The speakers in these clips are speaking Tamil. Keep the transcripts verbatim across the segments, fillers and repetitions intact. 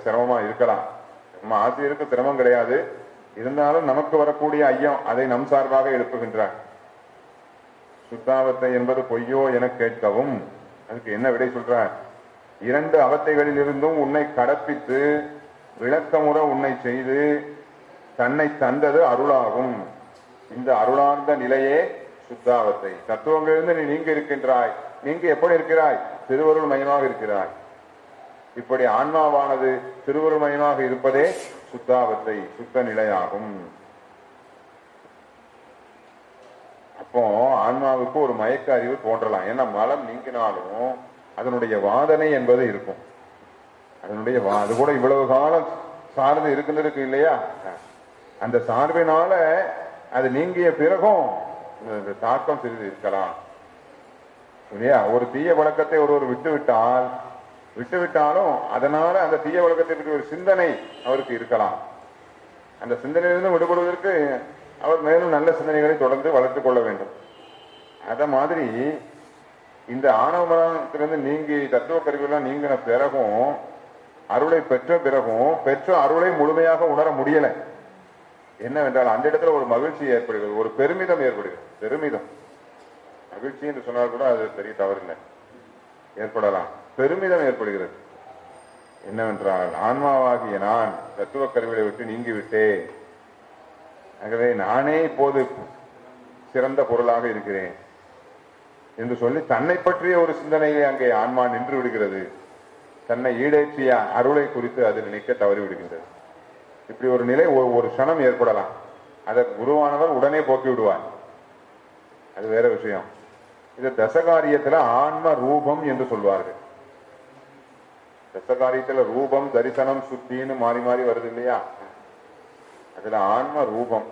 சிரமமா இருக்கலாம். நம்ம ஆசிரியருக்கு சிரமம் கிடையாது, இருந்தாலும் நமக்கு வரக்கூடிய ஐயம் அதை நம் சார்பாக எழுப்புகின்றார். சுத்தாவத்தை என்பது பொய்யோ என கேட்கவும் அதுக்கு என்ன விடை சொல்றார்? இரண்டு அவத்தைகளில் இருந்தும் உன்னை கடப்பித்து விளக்கமுற உன்னை செய்து தன்னை தந்தது அருளாகும். இந்த அருளார்ந்த நிலையே சுத்தாவத்தை. தத்துவங்களிலிருந்து நீ நீங்க இருக்கின்றாய். நீங்க எப்படி இருக்கிறாய்? திருவருள் மயமாக இருக்கிறாய். இப்படி ஆன்மாவானது திருவருள் மயமாக இருப்பதே சுத்தாவத்தை, சுத்த நிலையாகும். அப்போ ஆன்மாவுக்கு ஒரு மயக்க அறிவு தோன்றலாம். ஏன்னா மலம் நீங்கினாலும் அதனுடைய வாதனை என்பது இருக்கும். அதனுடைய அது கூட இவ்வளவு காலம் சார்ந்து இருக்கின்றது இல்லையா? அந்த சார்பினால அது நீங்கிய பிறகும் தாக்கம் சிறிது இருக்கலாம் இல்லையா? ஒரு தீய வழக்கத்தை ஒருவர் விட்டு விட்டால் விட்டு விட்டாலும் அதனால அந்த தீய வழக்கத்தை பற்றி ஒரு சிந்தனை அவருக்கு இருக்கலாம். அந்த சிந்தனையிலிருந்து விடுபடுவதற்கு அவர் மேலும் நல்ல சிந்தனைகளை தொடர்ந்து வளர்த்துக் கொள்ள வேண்டும். அத மாதிரி இந்த ஆணவ மனத்திலிருந்து நீங்கி தத்துவ கருவியெல்லாம் நீங்கின பிறகும் அருளை பெற்ற பிறகும் பெற்ற அருளை முழுமையாக உணர முடியல. என்னவென்றால் அந்த இடத்துல ஒரு மகிழ்ச்சி ஏற்படுகிறது, ஒரு பெருமிதம் ஏற்படுகிறது. பெருமிதம், மகிழ்ச்சி என்று சொன்னால் கூட அது பெரிய தவறில்லை, ஏற்படலாம். பெருமிதம் ஏற்படுகிறது. என்னவென்றால் ஆன்மாவாகிய நான் தத்துவ கருவியை விட்டு நீங்கிவிட்டேன், ஆகவே நானே இப்போது சிறந்த பொருளாக இருக்கிறேன் என்று சொல்லி தன்னை பற்றிய ஒரு சிந்தனையை அங்கே ஆன்மா நின்று விடுகிறது. தன்னை ஈடேற்றிய அருளை குறித்து அது நினைக்க தவறி விடுகின்றது. இப்படி ஒரு நிலை ஒரு க்ஷணம் ஏற்படலாம். அதை குருவானவர் உடனே போக்கி விடுவார், அது வேற விஷயம். இது தசகாரியத்துல ஆன்ம ரூபம் என்று சொல்வார்கள். தசகாரியத்துல ரூபம் தரிசனம் சுத்தின்னு மாறி மாறி வருது இல்லையா? அதுல ஆன்ம ரூபம்.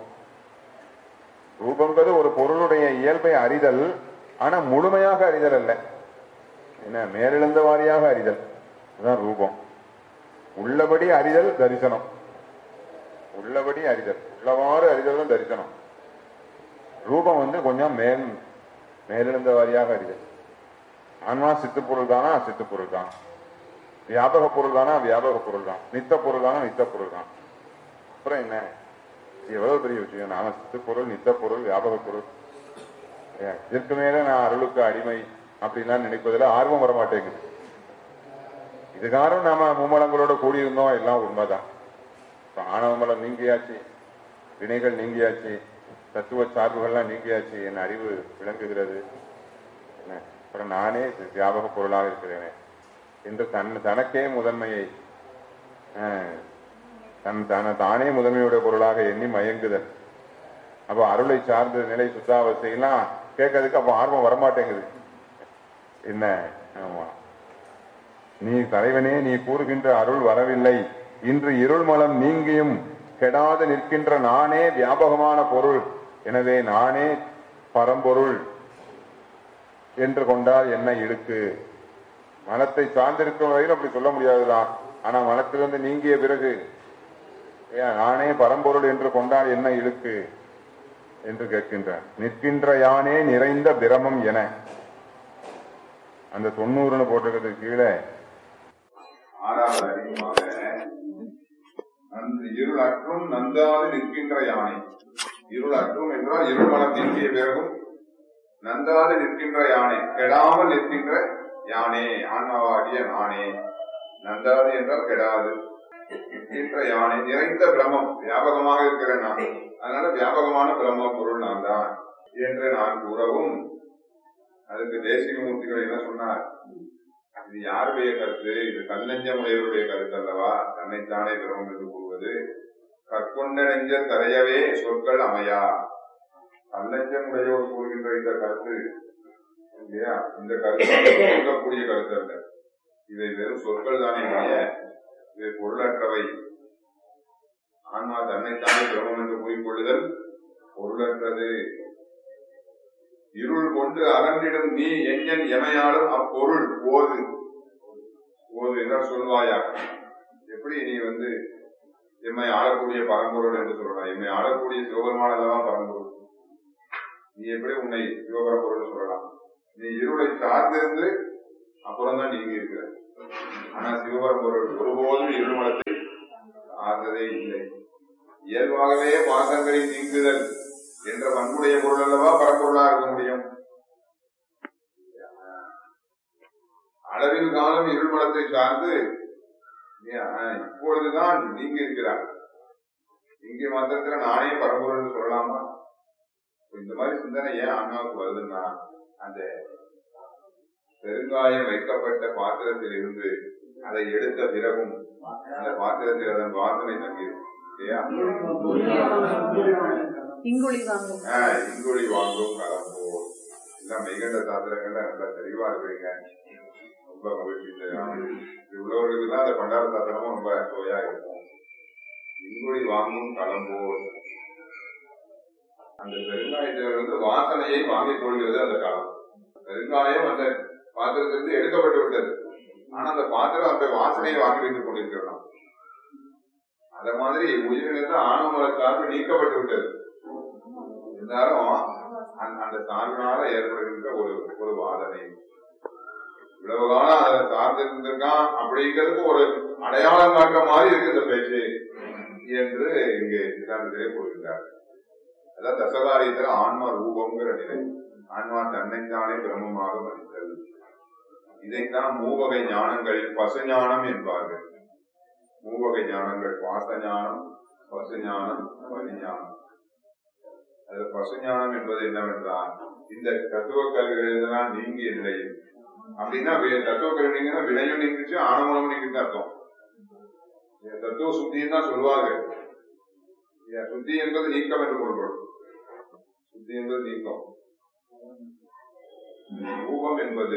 ரூபங்கிறது ஒரு பொருளுடைய இயல்பை அறிதல், ஆனா முழுமையாக அறிதல் அல்ல. என்ன, மேலெழுந்த வாரியாக அறிதல், அதுதான் ரூபம். உள்ளபடி அறிதல் தரிசனம். உள்ளபடி அறிதல், உள்ளவாறு அறிதல் தான் தரிசனம். ரூபம் வந்து கொஞ்சம் மேல் மேலெழுந்த வாரியாக அறிதல். ஆன்மா சித்து பொருள் தானா? சித்து பொருள் தான். வியாபக பொருள் தானா? வியாபக பொருள் தான். நித்த பொருள் தானா? நித்த பொருள் தான். அப்புறம் என்ன, எவ்வளவு பெரிய விஷயம். நாம சித்து பொருள், நித்த பொருள், வியாபக பொருள். இதற்கு மேல நான் அருளுக்கு அடிமை அப்படின்லாம் நினைப்பதில் ஆர்வம் வரமாட்டேங்குது. இது காரணம் நாம மும்மலங்களோட கூடியிருந்தோம், எல்லாம் உண்மைதான். ஆணவமலம் நீங்கியாச்சு, வினைகள் நீங்கியாச்சு, தத்துவ சார்புகள்லாம் நீங்கியாச்சு, என் அறிவு விளங்குகிறது. என்ன, அப்புறம் நானே வியாபக பொருளாக இருக்கிறேன் என்று தன் தனக்கே முதன்மையை தன் தன தானே முதன்மையுடைய பொருளாக எண்ணி மயங்குதல். அப்போ அருளை சார்ந்த நிலை சுத்தாவசையெல்லாம் கேட்கறதுக்கு அப்போ ஆர்வம் வரமாட்டேங்குது. என்ன, ஆமா, நீ தலைவனே நீ கூறுகின்ற அருள் வரவில்லை, இன்று இருள் மலம் நீங்கியும் கெடாது நிற்கின்ற நானே வியாபகமான பொருள், எனவே நானே பரம்பொருள் என்று கொண்டால் என்ன இழுக்கு? மனத்தை சார்ந்திருக்கும் வரையில் அப்படி சொல்ல முடியாதுதான். ஆனா மனத்திலிருந்து நீங்கிய பிறகு நானே பரம்பொருள் என்று கொண்டால் என்ன இழுக்கு என்று கேட்கின்றார். நிற்கின்ற யானே நிறைந்த பிரமம் என அந்த தொண்ணூறுன்னு போட்டிருக்கிறது கீழே ஆறாவது அதிகமாக அந்த இருள் அற்றும் நந்தாது நிற்கின்ற யானை. இருள் அற்றும் என்றால் இருள் மனம் நீங்கிய பிறகும் நந்தாது நிற்கின்ற யானை, கெடாமல் நிற்கின்ற யானே, ஆன்மாவாகிய நானே. நந்தாது என்றால் கெடாது நிற்கின்ற யானை, நிறைந்த பிரமம், வியாபகமாக இருக்கிற நான், அதனால வியாபகமான பிரம்ம பொருள் நான் தான் என்று நான் கூறவும், அதுக்கு தேசிக மூர்த்திகள் என்ன சொன்னார்? இது யாருடைய கருத்து? இது கல்லஞ்சமுடையவருடைய கருத்து அல்லவா? தன்னைத்தானே பிரமம் என்று கூறுவது. கற்கொண்ட நெஞ்ச கரையவே சொற்கள் அமையா. கல்லஞ்சமுடையோர் கூறுகின்ற இந்த கருத்து இல்லையா, இந்த கருத்து சொல்லக்கூடிய கருத்து அல்ல. இவை வெறும் சொற்கள் தானே இல்லைய, இவை பொருளற்றவை. ஆன்மா தன்னைத்தானே பிரமம் என்று கூறிக்கொள்ளுதல் பொருளற்றது. இருள் கொண்டு அகன்றிடும் நீ எஞ்ஞன் எமையாலும் அப்பொருள் ஓது. ஓது என்றால் சொல்வாயா. எப்படி நீ வந்து எம்மை ஆளக்கூடிய பரம்பொருள் என்று சொல்லலாம்? எம்மை ஆளக்கூடிய சிவபெருமானதான் பரம்பொருள். நீ எப்படி உன்னை சிவபரம்பொருள் சொல்லலாம்? நீ இருளை சார்ந்திருந்து அப்புறம் தான் நீங்க இருக்கிற. ஆனா சிவபரம்பொருள் ஒருபோதும் இருள் மலத்தை சார்ந்ததே இல்லை. இயல்பாகவே பாசங்களை நீங்குதல் என்ற பண்புடைய பொருள் அல்லவா பரம்பொருளா இருக்க முடியும். அளவில் காலம் இருள்மலத்தை சார்ந்து இப்பொழுதுதான் நீங்க இருக்கிறார். இங்கே மாத்திரத்துல நானே பரம்பொருள் சொல்லலாமா? இந்த மாதிரி சிந்தனை ஏன் ஆன்மாவுக்கு வருதுன்னா, அந்த பெருங்காயம் வைக்கப்பட்ட பாத்திரத்தில் இருந்து அதை எடுத்த பிறகும் அந்த பாத்திரத்தில் அதன் வாசனை தங்கிடும் இல்லையா? இங்குழி வாங்கும் கலம்போ எல்லாம் மெய்கண்ட சாத்திரங்கள்ல நல்லா தெளிவா இருக்கிறீங்க. ரொம்ப மகிழ்ச்சி. உள்ளவர்களுக்கு தான் அந்த பண்டார சாத்திரமும் ரொம்ப சுவையா இருக்கும். இங்குழி வாங்கும் கலம்போ அந்த பெருங்காயத்திலிருந்து வாசனையை வாங்கிக் கொள்கிறது அந்த காலம். பெருங்காயம் அந்த பாத்திரத்திலிருந்து எடுக்கப்பட்டு விட்டது. ஆனா அந்த பாத்திரம் அந்த வாசனையை வாங்கி வைத்துக் கொண்டிருக்கிறோம். அத மாதிரி உயிரிழந்த ஆணவ சார்பு நீக்கப்பட்டு விட்டது. இருந்தாலும் அந்த சார்பினால ஏற்படுகின்ற ஒரு ஒரு வாதனை இவ்வளவு காலம் அதை சார்ந்திருந்திருக்கான் அப்படிங்கிறதுக்கு ஒரு அடையாளம் காட்டுற மாதிரி இருக்கு இந்த பேச்சு என்று இங்கே சித்தாந்தத்திலே கூறுகின்றார். அதான் தசகாரியத்துல ஆன்மா ரூபம்ங்கிற நிலை. ஆன்மா தன்னைத்தானே பிரம்மமாக மதித்தல். இதைத்தான் மூவகை ஞானங்களில் பசுஞானம் என்பார்கள். மூவகை ஞானங்கள் பாசஞானம், பசுஞானம், பரிஞானம். அது பசுஞானம் என்பது என்னவென்றால், இந்த தத்துவ கல்விகள் நீங்கிய நிலை. அப்படின்னா தத்துவ கல்விங்கன்னா வினையும் நீங்கிச்சு, ஆணவமும் நீங்கிச்சு அர்த்தம். தத்துவ சுத்தின்னு தான் சொல்லுவார்கள். சுத்தி என்பது நீக்கம் என்று கொள்கிறோம். சுத்தி என்பது நீக்கம். ரூபம் என்பது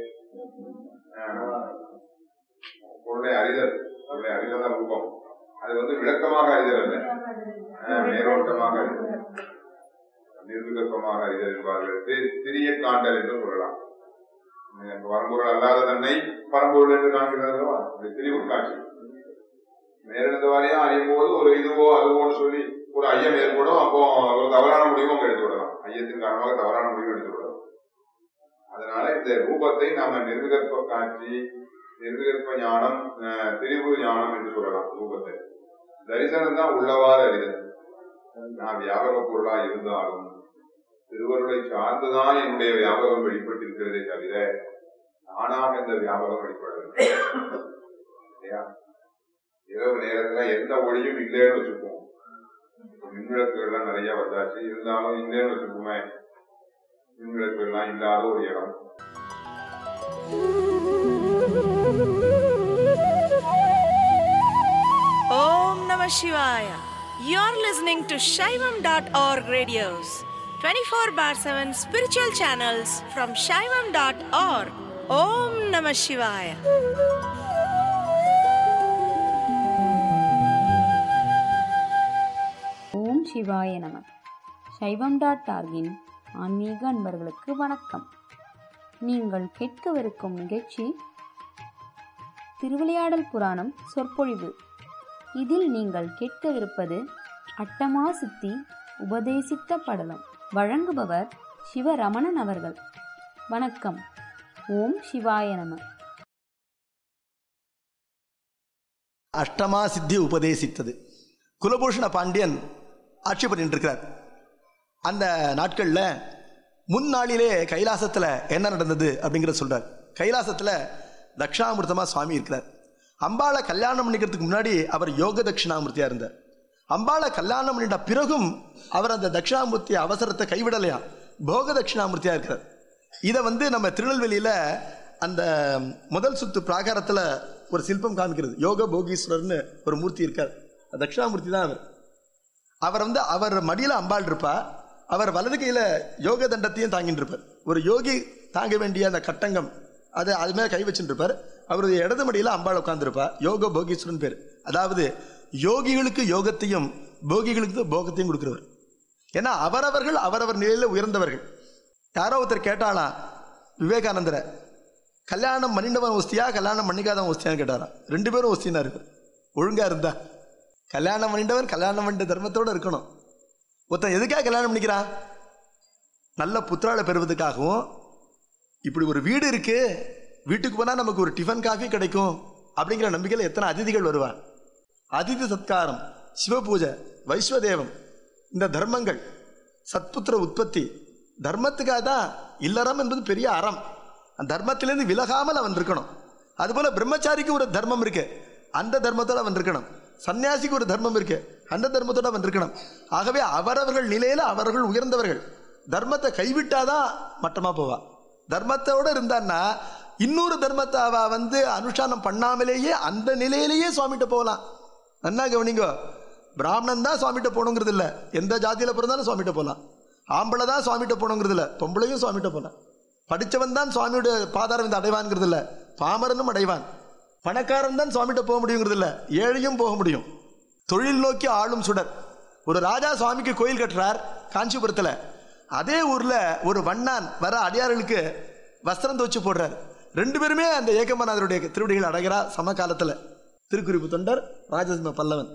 பொருளை அறிதல். பொருளை அறிதல் தான் ரூபம். அது வந்து விளக்கமாக அறிதல் அல்ல, மேலோட்டமாக அறிதல், நிர்விகல்பமாக அறிதல் என்பார்கள். திரிய காண்டல் என்று சொல்லலாம். பரம்பொருள் அல்லாத தன்னை பரம்பொருள் என்று காண்கிறதா திரிவு காட்சி. மேலிருந்த வாரியா அறியும் போது ஒரு இதுவோ அதுவோன்னு சொல்லி ஒரு ஐயம் ஏற்படும். அப்போ ஒரு தவறான முடிவும் எடுத்து விடலாம். ஐயத்தின் காரணமாக தவறான முடிவு எடுத்து விடலாம். அதனால இந்த ரூபத்தை நாம நிர்விகல்ப காட்சி, நிர்விகல்ப ஞானம், திரிவு ஞானம் என்று சொல்லலாம். ரூபத்தை தரிசனம் தான் உள்ளவாறு அறிதல். நான் வியாபக பொருளா இருந்தாலும் திருவருளை சார்ந்துதான் என்னுடைய வியாபகம் வெளிப்பட்டிருக்கிறதே தவிர நானாக இந்த வியாபகம் வெளிப்படவில்லை. இல்லையா? இரவு நேரத்துல எந்த ஒளியும் இல்லைன்னு வச்சுப்போம். மின்விளக்குகள் எல்லாம் நிறைய வந்தாச்சு, இருந்தாலும் இல்லைன்னு வச்சுப்போமே. மின்விளக்குகள் எல்லாம் இல்லாத ஒரு இடம். Om Namah Shivaya. You're listening to Shaivam dot org radios. twenty-four bar seven spiritual channels from Shaivam dot org. Om Namah Shivaya. ஓம் சிவாய நம. சைவம் டாட் ஆர்கின் ஆன்மீக அன்பர்களுக்கு வணக்கம். நீங்கள் கேட்கவிருக்கும் நிகழ்ச்சி திருவிளையாடல் புராணம் சொற்பொழிவு. இதில் நீங்கள் கேட்கவிருப்பது அட்டமா சித்தி உபதேசித்த படலம். வழங்குபவர் சிவரமணன் அவர்கள். வணக்கம். ஓம் சிவாய நம. அஷ்டமா சித்தி உபதேசித்தது. குலபூஷண பாண்டியன் ஆட்சி பண்ணிட்டு இருக்கிறார். அந்த நாட்களில் முன்னாளிலே கைலாசத்தில் என்ன நடந்தது அப்படிங்கிறத சொல்கிறார். கைலாசத்தில் தட்சிணாமிர்தமாக சுவாமி இருக்கிறார். அம்பாளை கல்யாணம் பண்ணிக்கிறதுக்கு முன்னாடி அவர் யோக தட்சிணாமூர்த்தியாக இருந்தார். அம்பாளை கல்யாணம் பண்ணிட்ட பிறகும் அவர் அந்த தட்சிணாமூர்த்தி அவசரத்தை கைவிடலையா, போக தட்சிணாமூர்த்தியாக இருக்கிறார். இதை வந்து நம்ம திருநெல்வேலியில் அந்த முதல் சுத்து பிராகாரத்தில் ஒரு சிற்பம் காமிக்கிறது. யோக போகீஸ்வரர்னு ஒரு மூர்த்தி இருக்கார். தட்சிணாமூர்த்தி தான் அவர். அவர் வந்து அவர் மடியில் அம்பாள் இருப்பா, அவர் வலது கையில் யோக தண்டத்தையும் தாங்கிட்டு இருப்பார். ஒரு யோகி தாங்க வேண்டிய அந்த கட்டங்கம் அதை அது மேலே கை வச்சுட்டு இருப்பார். அவருடைய இடது மடியில் அம்பாள் உட்காந்துருப்பா. யோக போகீஸ்வரன் பேர். அதாவது யோகிகளுக்கு யோகத்தையும் போகிகளுக்கு போகத்தையும் கொடுக்குறவர். ஏன்னா அவரவர்கள் அவரவர் நிலையில் உயர்ந்தவர்கள். யாரோ ஒருத்தர் கேட்டாளா விவேகானந்தரை, கல்யாணம் பண்ணிண்டவன் ஒஸ்தியா கல்யாணம் பண்ணிக்காதவன் ஒஸ்தியான்னு கேட்டாராம். ரெண்டு பேரும் ஒஸ்தினா இருக்கு. ஒழுங்கா இருந்தா கல்யாணம் பண்ணிட்டவன் கல்யாணம் பண்ணிட்ட தர்மத்தோடு இருக்கணும். ஒருத்தன் எதுக்காக கல்யாணம் பண்ணிக்கிறான்? நல்ல புத்திராளை பெறுவதற்காகவும், இப்படி ஒரு வீடு இருக்கு, வீட்டுக்கு போனால் நமக்கு ஒரு டிஃபன் காஃபி கிடைக்கும் அப்படிங்கிற நம்பிக்கையில் எத்தனை அதிதிகள் வருவான். அதிதி சத்காரம், சிவபூஜை, வைஸ்வதேவம், இந்த தர்மங்கள், சத்புத்திர உற்பத்தி, தர்மத்துக்காக தான். இல்லறம் என்பது பெரிய அறம். அந்த தர்மத்திலேருந்து விலகாமல் அவன் இருக்கணும். அதுபோல பிரம்மச்சாரிக்கு ஒரு தர்மம் இருக்கு, அந்த தர்மத்தோடு அவன் இருக்கணும். சன்னியாசிக்கு ஒரு தர்மம் இருக்கு, அந்த தர்மத்தோடு அவன் இருக்கணும். ஆகவே அவரவர்கள் நிலையில் அவர்கள் உயர்ந்தவர்கள். தர்மத்தை கைவிட்டாதான் மட்டமா போவா. தர்மத்தோடு இருந்தான்னா இன்னொரு தர்மத்தை அவ வந்து அனுஷ்டானம் பண்ணாமலேயே அந்த நிலையிலேயே சுவாமிகிட்ட போகலாம். நன்னா கவனிங்கோ, பிராமணன் தான் சுவாமிகிட்ட போகணுங்கிறது இல்லை. எந்த ஜாதியில் பிறந்தாலும் சுவாமிகிட்ட போகலாம். ஆம்பளை தான் சுவாமிகிட்ட போகணுங்கிறது இல்லை, பொம்பளையும் சுவாமிகிட்ட போகலாம். படித்தவன் தான் சுவாமியோட பாதாரம் இந்த அடைவான்ங்கிறது இல்லை, பாமரனும் அடைவான். பணக்காரன் தான் சுவாமிகிட்ட போக முடியுங்கிறது இல்லை, ஏழையும் போக முடியும். தொழில் நோக்கி ஆளும் சுடர். ஒரு ராஜா சுவாமிக்கு கோயில் கட்டுறார் காஞ்சிபுரத்தில். அதே ஊரில் ஒரு வண்ணான் வர அடியார்களுக்கு வஸ்திரம் துவச்சு போடுறார். ரெண்டு பேருமே அந்த ஏகமநாதருடைய திருவடிகள் அடைகிறா சமகாலத்தில். திருக்குறிப்பு தொண்டர், ராஜசிம்ம பல்லவன்.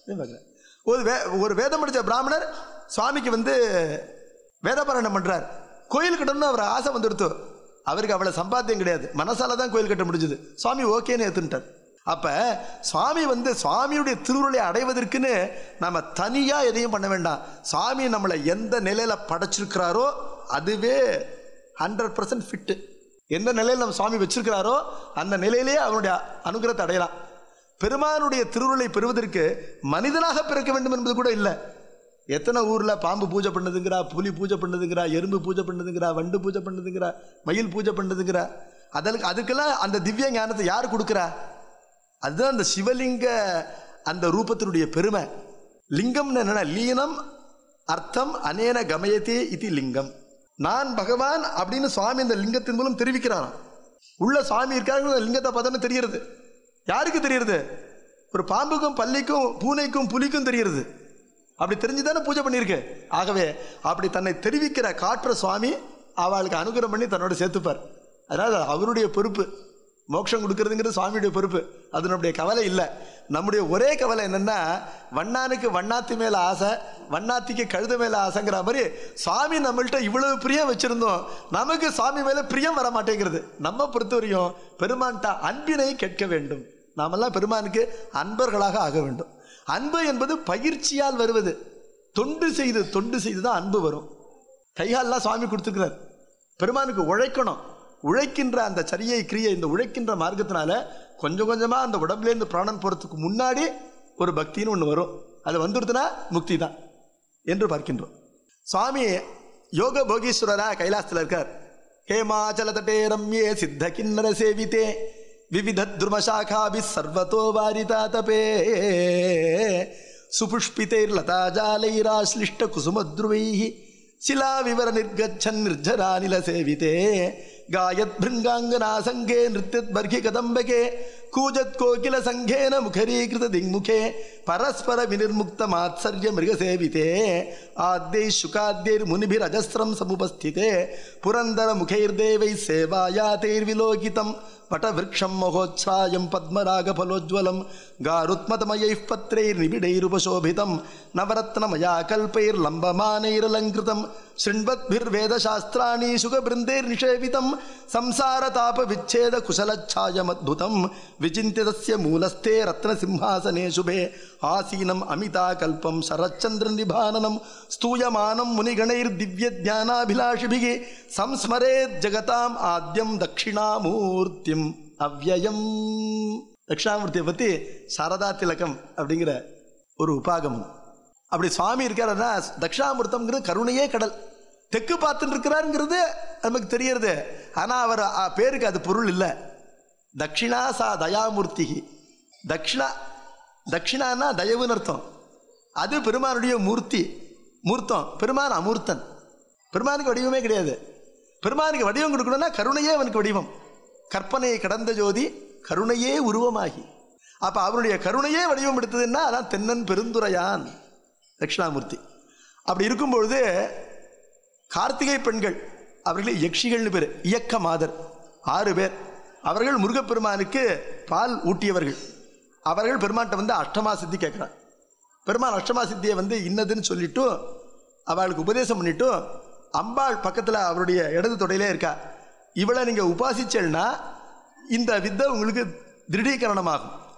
ஒரு வே ஒரு வேதம் படித்த பிராமணர் சுவாமிக்கு வந்து வேதபாராயணம் பண்ணுறார். கோயில் கட்டணும்னு அவர் ஆசை வந்துடுத்து. அவருக்கு அவ்வளோ சம்பாத்தியம் கிடையாது, மனசால தான் கோயில் கட்ட முடிஞ்சது. சுவாமி ஓகேன்னு ஏற்றுட்டார். அப்போ சுவாமி வந்து சுவாமியுடைய திருவுருளை அடைவதற்குன்னு நம்ம தனியாக எதையும் பண்ண வேண்டாம். சுவாமி நம்மளை எந்த நிலையில் படைச்சிருக்கிறாரோ அதுவே ஹண்ட்ரட் பர்சன்ட் ஃபிட்டு. எந்த நிலையில் நம்ம சுவாமி வச்சிருக்கிறாரோ அந்த நிலையிலேயே அவனுடைய அனுகிரகத்தை அடையலாம். பெருமானுடைய திருவுருளை பெறுவதற்கு மனிதனாக பிறக்க வேண்டும் என்பது கூட இல்லை. எத்தனை ஊரில் பாம்பு பூஜை பண்ணுதுங்கிறா, புலி பூஜை பண்ணுதுங்கிறா, எறும்பு பூஜை பண்ணுதுங்கிறா, வண்டு பூஜை பண்ணுதுங்கிறா, மயில் பூஜை பண்ணுதுங்கிறா. அதற்கு அதுக்கெல்லாம் அந்த திவ்ய ஞானத்தை யார் கொடுக்குறா? அதுதான் அந்த சிவலிங்க அந்த ரூபத்தினுடைய பெருமை. லிங்கம்னு என்னன்னா லீனம் அர்த்தம் அனேன கமயத்தே இது லிங்கம். நான் பகவான் அப்படின்னு சுவாமி இந்த லிங்கத்தின் மூலம் தெரிவிக்கிறான். உள்ள சுவாமி இருக்காங்க, லிங்கத்தை பார்த்தோன்னு தெரிகிறது. யாருக்கு தெரியுது? ஒரு பாம்புக்கும் பல்லிக்கும் பூனைக்கும் புலிக்கும் தெரியுது. அப்படி தெரிஞ்சுதானே பூஜை பண்ணியிருக்கு. ஆகவே அப்படி தன்னை தெரிவிக்கிற காற்ற சுவாமி அவளுக்கு அனுகிரகம் பண்ணி தன்னோட சேர்த்துப்பார். அதனால் அவருடைய பொறுப்பு. மோட்சம் கொடுக்கறதுங்கிறது சுவாமியுடைய பொறுப்பு. அது நம்முடைய கவலை இல்லை. நம்முடைய ஒரே கவலை என்னென்னா, வண்ணானுக்கு வண்ணாத்தி மேலே ஆசை, வண்ணாத்திக்கு கழுத மேலே ஆசைங்கிற மாதிரி சுவாமி நம்மள்கிட்ட இவ்வளவு பிரியம் வச்சுருந்தோம், நமக்கு சுவாமி மேலே பிரியம் வர மாட்டேங்கிறது. நம்ம பொறுத்தவரையும் பெருமான்கிட்ட அன்பினை கேட்க வேண்டும். நாமெல்லாம் பெருமானுக்கு அன்பர்களாக ஆக வேண்டும். அன்பு என்பது பயிற்சியால் வருவது. தொண்டு செய்து தொண்டு செய்து தான் அன்பு வரும். கைகாலெலாம் சுவாமி கொடுத்துருக்கிறார். பெருமானுக்கு உழைக்கணும். உழைக்கின்ற அந்த சரியை கிரியை, இந்த உழைக்கின்ற மார்க்கத்தினால கொஞ்சம் கொஞ்சமாக அந்த உடம்புலேருந்து பிராணன் போகிறதுக்கு முன்னாடி ஒரு பக்தின்னு ஒன்று வரும். அது வந்துடுதுன்னா முக்தி தான் என்று பார்க்கின்றோம். சுவாமி யோக போகீஸ்வரரா கைலாசத்தில் இருக்கார். ஹேமாச்சல தட்டே ரம்யே சித்த கிண்ணர சேவித்தே விவித துருமசாகாபி சர்வத்தோ வாரிதா தபே சுபுஷ்பிதைர் லதாஜாலைராஸ்லிஷ்ட குசுமத்ருவைஹி சிலா விவர நிர்கச்சன் நிர்ஜரானில சேவித்தே गायत् भृंगांगना संगे नृत्यत बर्हि कदंबके कूजत कोकिल संघेन मुखरीकृत दिङ्मुखे परस्पर विनिर्मुक्त मात्सर्य मृग सेविते आद्यै शुकाद्यैर् मुनिभिरजस्रं समुपस्थिते पुरंदर मुखैर्देवैः सेवायातैर्विलोकितं पटवृक्षं महोच्छ्रायं पद्मरागफलोज्ज्वलं गारुत्मतमयैः पत्रैर्निबिडैरुपशोभितं नवरत्नमया कल्पैर्लम्बमानैरलङ्कृतं शृण्वद्भिर्वेदशास्त्राणि शुकबृन्दैर्निषेवितं संसारतापविच्छेदकुशलच्छायमद्भुतं विचिन्त्य तस्य मूलस्थे रत्नसिंहासने शुभे आसीनम् अमिताकल्पं शरच्चन्द्रनिभाननं स्तूयमानं मुनिगणैर्दिव्यज्ञानाभिलाषिभिः संस्मरेत् जगताम् आद्यं दक्षिणामूर्तिम् अव्ययम्. தட்சிணாமூர்த்தியை பற்றி சாரதா திலகம் அப்படிங்கிற ஒரு உபாகமம். அப்படி சுவாமி இருக்காருன்னா தட்சிணாமூர்த்தம்ங்கிறது கருணையே கடல். தெற்கு பார்த்துட்டு இருக்கிறாருங்கிறது நமக்கு தெரியறது. ஆனால் அவர் பேருக்கு அது பொருள் இல்லை. தட்சிணா சா தயாமூர்த்தி. தட்சிணா தட்சிணான்னா தயவுன்னு அர்த்தம். அது பெருமானுடைய மூர்த்தி. மூர்த்தம். பெருமான் அமூர்த்தன். பெருமானுக்கு வடிவமே கிடையாது. பெருமானுக்கு வடிவம் கொடுக்கணும்னா கருணையே அவனுக்கு வடிவம். கற்பனையை கடந்த ஜோதி கருணையே உருவமாகி. அப்போ அவருடைய கருணையே வடிவம் எடுத்ததுன்னா அதான் தென்னன் பெருந்துரையான் தட்சிணாமூர்த்தி. அப்படி இருக்கும்பொழுது கார்த்திகை பெண்கள் அவர்களே யக்ஷிகள்னு பேர், இயக்க மாதர் ஆறு பேர். அவர்கள் முருகப்பெருமானுக்கு பால் ஊட்டியவர்கள். அவர்கள் பெருமான்கிட்ட வந்து அஷ்டமா சித்தி கேட்குறாங்க. பெருமான் அஷ்டமா சித்தியை வந்து இன்னதுன்னு சொல்லிட்டு அவளுக்கு உபதேசம் பண்ணிட்டு அம்பாள் பக்கத்தில் அவருடைய இடது தொடையிலே இருக்கா. இவளை நீங்கள் உபாசிச்சல்னா இந்த வித்தை உங்களுக்கு திருடீகரணமாகும்.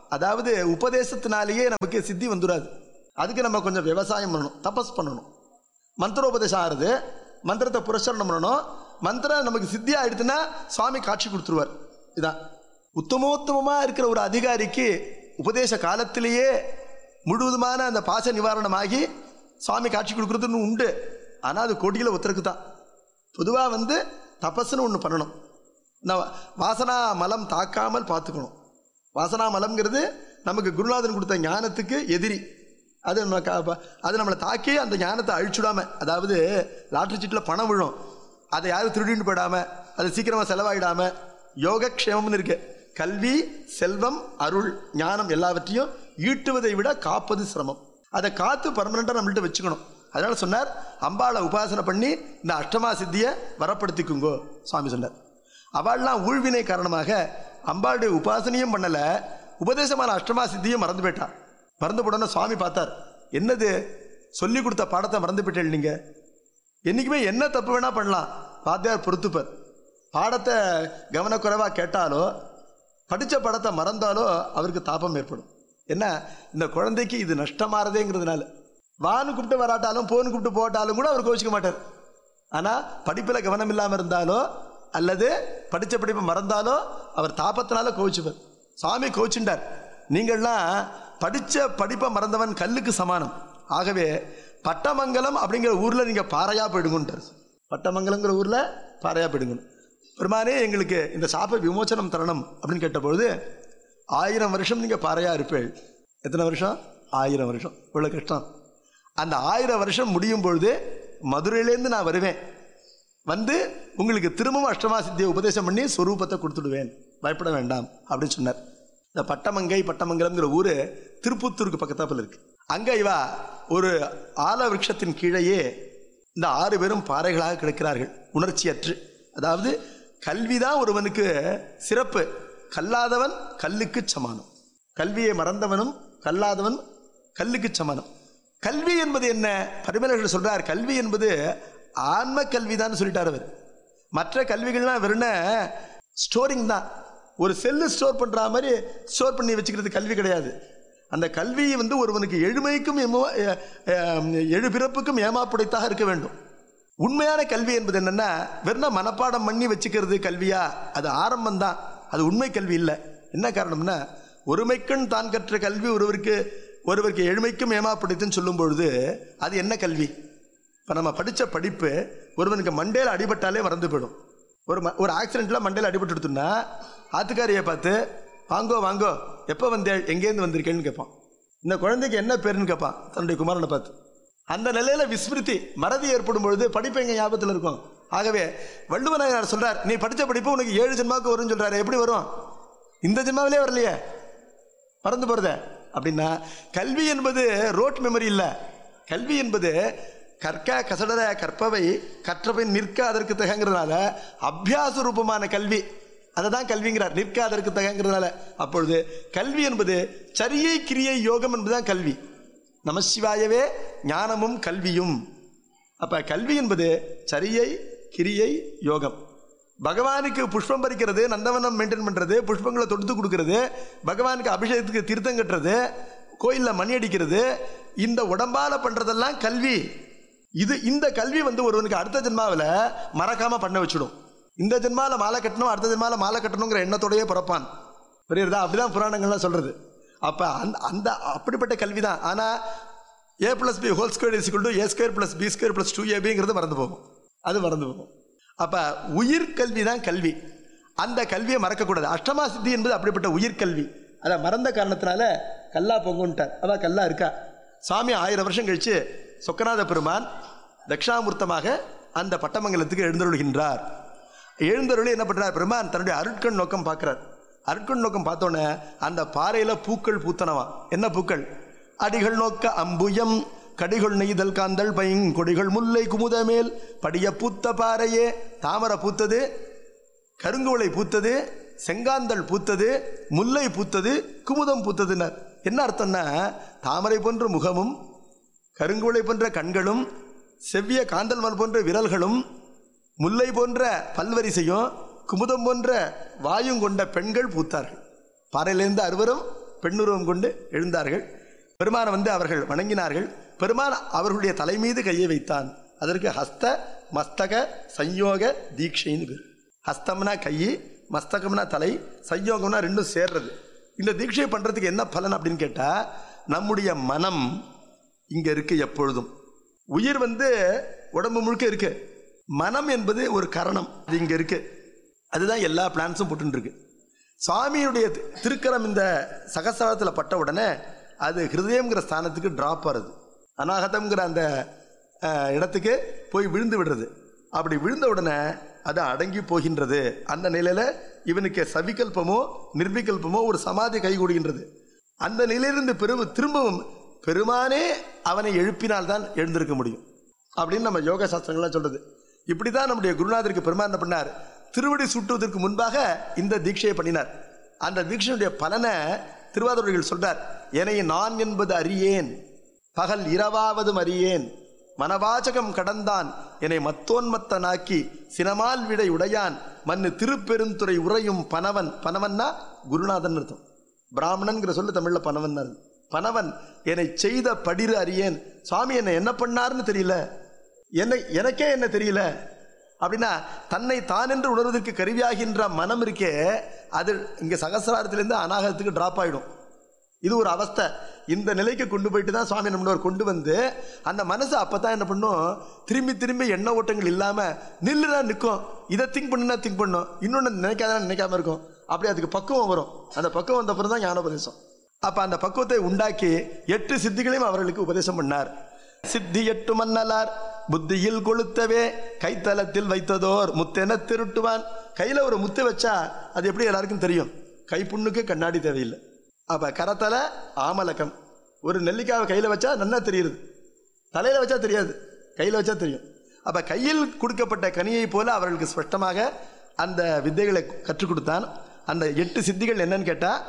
அதாவது உபதேசத்தினாலேயே நமக்கு சித்தி வந்துடாது. அதுக்கு நம்ம கொஞ்சம் விவசாயம் பண்ணணும், தபஸ் பண்ணணும். மந்திரோபதேசம் ஆறுது, மந்திரத்தை புரஸ்கரணம் பண்ணணும். மந்திரம் நமக்கு சித்தி ஆயிடுச்சுன்னா சுவாமி காட்சி கொடுத்துருவார். இதான் உத்தமோத்தமமாக இருக்கிற ஒரு அதிகாரிக்கு உபதேச காலத்திலேயே முழுவதுமான அந்த பாச நிவாரணமாகி சுவாமி காட்சி கொடுக்குறதுன்னு உண்டு. ஆனால் அது கோடியில் ஒருத்தருக்கு தான். பொதுவாக வந்து தபஸ்ன்னு ஒன்று பண்ணணும். இந்த வாசனா மலம் தாக்காமல் பார்த்துக்கணும். வாசனா மலம்ங்கிறது நமக்கு குருநாதன் கொடுத்த ஞானத்துக்கு எதிரி. அது நம்ம அது நம்மளை தாக்கி அந்த ஞானத்தை அழிச்சுடாமல், அதாவது லாட்ரி சீட்டில் பணம் விழும், அதை யாரும் திருடின்னு போயிடாமல், அது சீக்கிரமாக செலவாயிடாமல் யோகக்ஷேமம்னு இருக்கு. கல்வி, செல்வம், அருள், ஞானம் எல்லாவற்றையும் ஈட்டுவதை விட காப்பது சிரமம். அதை காத்து பர்மனெண்ட்டாக நம்மள்ட்ட வச்சுக்கணும். அதனால சொன்னார், அம்பாளை உபாசனை பண்ணி இந்த அஷ்டமா சித்தியை வரப்படுத்திக்குங்கோ சுவாமி சொன்னார். அவள்லாம் ஊழ்வினை காரணமாக அம்பாளுடைய உபாசனையும் பண்ணலை, உபதேசமான அஷ்டமா சித்தியும் மறந்து போயிட்டான். மறந்து போடணும். சுவாமி பார்த்தார், என்னது சொல்லி கொடுத்த பாடத்தை மறந்து போயிட்டேன். நீங்கள் என்றைக்குமே என்ன தப்பு வேணா பண்ணலாம், வாத்தியார் பொறுத்துப்பார். பாடத்தை கவனக்குறைவாக கேட்டாலோ படித்த படத்தை மறந்தாலோ அவருக்கு தாபம் ஏற்படும். என்ன, இந்த குழந்தைக்கு இது நஷ்டமாறதேங்கிறதுனால வான்னு கூப்பிட்டு வராட்டாலும் போன்னு கூப்பிட்டு போட்டாலும் கூட அவர் கோச்சிக்க மாட்டார். ஆனால் படிப்பில் கவனம் இல்லாமல் இருந்தாலோ அல்லது படித்த படிப்பை மறந்தாலோ அவர் தாபத்தினால கோவிச்சுப்பார். சுவாமி கோவிச்சுட்டார், நீங்கள்லாம் படித்த படிப்பை மறந்தவன் கல்லுக்கு சமானம். ஆகவே பட்டமங்கலம் அப்படிங்கிற ஊரில் நீங்கள் பாறையாக போயிடுங்கன்றார். பட்டமங்கலங்கிற ஊரில் பாறையாக போயிடுங்க. பெருமானே எங்களுக்கு இந்த சாப விமோச்சனம் தரணும் அப்படின்னு கேட்டபொழுது, ஆயிரம் வருஷம் நீங்கள் பாறையாக இருப்பேள். எத்தனை வருஷம்? ஆயிரம் வருஷம். இவ்வளோ கஷ்டம். அந்த ஆயிரம் வருஷம் முடியும் பொழுது மதுரையிலேருந்து நான் வருவேன், வந்து உங்களுக்கு திரும்பவும் அஷ்டமா சித்தியை உபதேசம் பண்ணி ஸ்வரூபத்தை கொடுத்துடுவேன், பயப்பட வேண்டாம் அப்படின்னு சொன்னார். இந்த பட்டமங்கை பட்டமங்கலம்ங்கிற ஊர் திருப்புத்தூருக்கு பக்கத்தாப்பில் இருக்கு. அங்கே இவா ஒரு ஆல விருட்சத்தின் கீழேயே இந்த ஆறு பேரும் பாறைகளாக கிடக்கிறார்கள், உணர்ச்சியற்று. அதாவது கல்விதான் ஒருவனுக்கு சிறப்பு, கல்லாதவன் கல்லுக்கு சமானம். கல்வியை மறந்தவனும் கல்லாதவன் கல்லுக்கு சமானம். கல்வி என்பது என்ன? பரிமேலழகர் சொல்றார், கல்வி என்பது ஆன்ம கல்விதான் சொல்லிட்டார் அவர். மற்ற கல்விகள்லாம் வெறும் ஸ்டோரிங் தான். ஒரு செல்லு ஸ்டோர் பண்ற மாதிரி ஸ்டோர் பண்ணி வச்சுக்கிறது கல்வி கிடையாது. அந்த கல்வி வந்து ஒருவனுக்கு எழுமைக்கும் எழுபிறப்புக்கும் ஏமாப்புடைத்தாக இருக்க வேண்டும். உண்மையான கல்வி என்பது என்னன்னா, வெறும் மனப்பாடம் பண்ணி வச்சுக்கிறது கல்வியா? அது ஆரம்பம் தான், அது உண்மை கல்வி இல்லை. என்ன காரணம்னா, ஒருமைக்கண் தான் கற்ற கல்வி ஒருவருக்கு ஒருவருக்கு எழுமைக்கும் ஏமாப்பிடித்துன்னு சொல்லும் பொழுது அது என்ன கல்வி? இப்போ நம்ம படித்த படிப்பு ஒருவனுக்கு மண்டையில் அடிபட்டாலே மறந்து போயிடும். ஒரு ஒரு ஆக்சிடென்ட்டில் மண்டையில் அடிபட்டு எடுத்துன்னா ஆத்துக்காரியை பார்த்து வாங்கோ வாங்கோ எப்போ வந்தேன் எங்கேருந்து வந்திருக்கேன்னு கேட்பான். இந்த குழந்தைக்கு என்ன பேருன்னு கேட்பான் தன்னுடைய குமாரனை பார்த்து. அந்த நிலையில் விஸ்மிருதி மறதி ஏற்படும் பொழுது படிப்பு எங்கள் ஞாபகத்தில் இருக்கும். ஆகவே வள்ளுவனார் சொல்றார், நீ படித்த படிப்பு உனக்கு ஏழு ஜென்மாவுக்கு வரும்னு சொல்றாரு. எப்படி வரும்? இந்த ஜென்மாவிலே வரலையே, மறந்து போறத. அப்படின்னா கல்வி என்பது ரோட் மெமரி இல்லை. கல்வி என்பது கற்க கசடர கற்பவை கற்றவை நிற்க அதற்கு தகங்கிறதுனால அபியாச ரூபமான கல்வி, அதை தான் கல்விங்கிறார். நிற்க அதற்கு தகங்கிறதுனால. அப்பொழுது கல்வி என்பது சரியை கிரியை யோகம் என்பதுதான் கல்வி. நமசிவாயவே ஞானமும் கல்வியும். அப்ப கல்வி என்பது சரியை கிரியை யோகம். பகவானுக்கு புஷ்பம் பறிக்கிறது, நந்தவனம் மெயின்டைன் பண்றது, புஷ்பங்களை தொடுத்து கொடுக்கறது, பகவானுக்கு அபிஷேகத்துக்கு தீர்த்தம் கட்டுறது, கோயிலில் மணி அடிக்கிறது, இந்த உடம்பால பண்றதெல்லாம் கல்வி. இது இந்த கல்வி வந்து ஒருவனுக்கு அடுத்த ஜென்மாவில் மறக்காம பண்ண வச்சுடும். இந்த ஜென்மால மாலை கட்டணும், அடுத்த ஜென்மால மாலை கட்டணுங்கிற எண்ணத்தோடையே பிறப்பான். புரியுறதா? அப்படிதான் புராணங்கள்லாம் சொல்றது. அப்ப அந்த அந்த அப்படிப்பட்ட கல்வி தான். ஆனா ஏ plus B whole square is equal to A square plus B square plus two ஏபிங்கிறது மறந்து போகும். அது மறந்து போகும். அப்ப உயிர்கல்வி தான் கல்வி. அந்த கல்வியை மறக்கக்கூடாது. அஷ்டமா சித்தி என்பது அப்படிப்பட்ட உயிர்கல்வி. அதை மறந்த காரணத்தினால கல்லா பொங்குன்ட்டார். அவ கல்லா இருக்கா. சுவாமி ஆயிரம் வருஷம் கழிச்சு சொக்கநாத பெருமான் தட்சிணாமூர்த்தமாக அந்த பட்டமங்கலத்துக்கு எழுந்தருள்கின்றார். எழுந்தருளி என்ன பண்றார்? பெருமான் தன்னுடைய அருட்கண் நோக்கம் பார்க்கிறார். அருட்கண் நோக்கம் பார்த்தோன்னே அந்த பாறையில பூக்கள் பூத்தனவா. என்ன பூக்கள்? அடிகள் நோக்க அம்புயம் கடிகள் நெய்தல் காந்தல் பைங் கொடிகள் முல்லை குமுத மேல் படிய பூத்த பாறையே. தாமரை பூத்தது, கருங்குவளை பூத்தது, செங்காந்தல் பூத்தது, முல்லை பூத்தது, குமுதம் பூத்ததுன்னார். என்ன அர்த்தம்னா, தாமரை போன்ற முகமும் கருங்குவளை போன்ற கண்களும் செவ்விய காந்தல் மண் போன்ற விரல்களும் முல்லை போன்ற பல்வரிசையும் குமுதம் போன்ற வாயும் கொண்ட பெண்கள் பூத்தார்கள். பாறையிலிருந்து அறுவரும் பெண்ணுருவம் கொண்டு எழுந்தார்கள். பெருமானை வந்து அவர்கள் வணங்கினார்கள். பெருமான் அவர்களுடைய தலை மீது கையை வைத்தான். அதற்கு ஹஸ்த மஸ்தக சஞ்யோக தீட்சைன்னு பேர். ஹஸ்தம்னா கை, மஸ்தகம்னா தலை, சஞ்யோகம்னா ரெண்டும் சேர்றது. இந்த தீட்சை பண்ணுறதுக்கு என்ன பலன் அப்படின்னு கேட்டால், நம்முடைய மனம் இங்கே இருக்கு எப்பொழுதும். உயிர் வந்து உடம்பு முழுக்க இருக்கு, மனம் என்பது ஒரு கரணம், அது இங்கே இருக்கு. அதுதான் எல்லா பிளான்ஸும் போட்டுருக்கு. சுவாமியுடைய திருக்கரம் இந்த சகசிராரத்தில் பட்ட உடனே அது ஹிருதயம்ங்கிற ஸ்தானத்துக்கு ட்ராப் ஆகுது. அநாகதம்ங்கிற அந்த இடத்துக்கு போய் விழுந்து விடுறது. அப்படி விழுந்த உடனே அது அடங்கி போகின்றது. அந்த நிலையில் இவனுக்கு சவிகல்பமோ நிர்விகல்பமோ ஒரு சமாதி கைகூடுகின்றது. அந்த நிலையிலிருந்து பெரு திரும்பவும் பெருமானே அவனை எழுப்பினால்தான் எழுந்திருக்க முடியும் அப்படின்னு நம்ம யோக சாஸ்திரங்கள்லாம் சொல்றது. இப்படி தான் நம்முடைய குருநாதருக்கு பெருமான் என்ன பண்ணார், திருவடி சுட்டுவதற்கு முன்பாக இந்த தீட்சையை பண்ணினார். அந்த தீட்சையுடைய பலனை திருவாதிரைகள் சொல்றார். என்னை நான் என்பது அறியேன், பகல் இரவாவதும் அறியேன், மனவாச்சகம் கடந்தான் என்னை மத்தோன்மத்தனாக்கி சினமால் விடை உடையான் மண்ணு திருப்பெருந்துறை உறையும் பனவன். பனவன்னா குருநாதன் அர்த்தம். பிராமணன்கிற சொல்லு தமிழ்ல பனவன். பனவன் என்னை செய்த படிறு அறியேன். சுவாமி என்னை என்ன பண்ணார்னு தெரியல, என்னை எனக்கே என்ன தெரியல அப்படின்னா, தன்னை தான் என்று உணர்வதற்கு கருவியாகின்ற மனம் இருக்கே, அது இங்கே சகசிராரத்திலேருந்து அநாகத்துக்கு டிராப் ஆகிடும். இது ஒரு அவஸ்தை. இந்த நிலைக்கு கொண்டு போயிட்டு தான் சுவாமி நம்மளவர் கொண்டு வந்து அந்த மனசு அப்போ தான் என்ன பண்ணும், திரும்பி திரும்பி எண்ண ஓட்டங்கள் இல்லாமல் நில்லுதான் நிற்கும். இதை திங்க் பண்ணுன்னா திங்க் பண்ணும், இன்னொன்று நினைக்காதான் நினைக்காம இருக்கும். அப்படி அதுக்கு பக்குவம் வரும். அந்த பக்குவம் வந்த பிறகு தான் ஞானோபதேசம். அப்போ அந்த பக்குவத்தை உண்டாக்கி எட்டு சித்திகளையும் அவர்களுக்கு உபதேசம் பண்ணார். சித்தி எட்டு மன்னலார் புத்தியில் கொளுத்தவே கைத்தலத்தில் வைத்ததோர் முத்தென திருட்டுவான். கையில் ஒரு முத்து வச்சா அது எப்படி எல்லாருக்கும் தெரியும், கைப்புண்ணுக்கு கண்ணாடி தேவையில்லை. அப்போ கரத்தல ஆமலக்கம், ஒரு நெல்லிக்காவை கையில் வச்சா நல்லா தெரியுது, தலையில் வச்சா தெரியாது, கையில் வச்சா தெரியும். அப்போ கையில் கொடுக்கப்பட்ட கனியை போல அவர்களுக்கு ஸ்பஷ்டமாக அந்த வித்தைகளை கற்றுக் கொடுத்தான். அந்த எட்டு சித்திகள் என்னன்னு கேட்டால்,